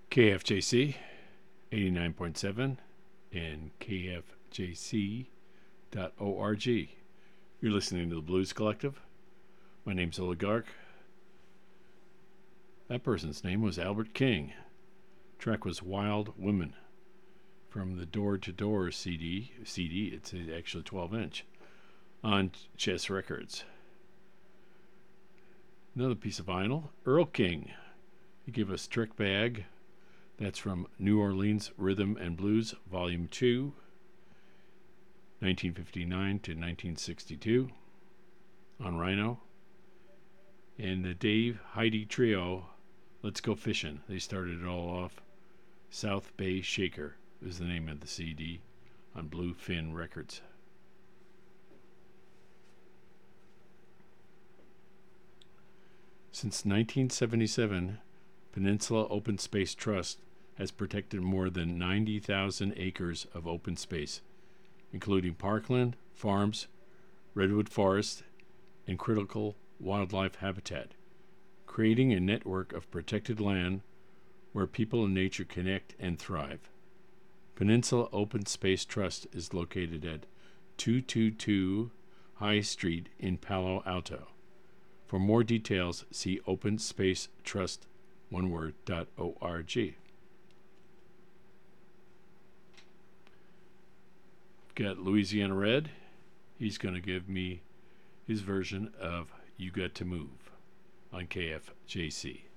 KFJC 89.7 and KFJC.org. You're listening to the Blues Collective. My name's Oligarch. That person's name was Albert King. Track was Wild Women from the Door to Door CD. It's actually 12-inch on Chess Records. Another piece of vinyl, Earl King. He gave us Trick Bag. That's from New Orleans Rhythm and Blues, Volume 2, 1959 to 1962, on Rhino. And the Dave Heidi Trio, Let's Go Fishing. They started it all off. South Bay Shaker is the name of the CD on Bluefin Records. Since 1977, Peninsula Open Space Trust has protected more than 90,000 acres of open space, including parkland, farms, redwood forest, and critical wildlife habitat, creating a network of protected land where people and nature connect and thrive. Peninsula Open Space Trust is located at 222 High Street in Palo Alto. For more details, see OpenSpaceTrust.org. Got Louisiana Red. He's going to give me his version of You Got to Move on KFJC.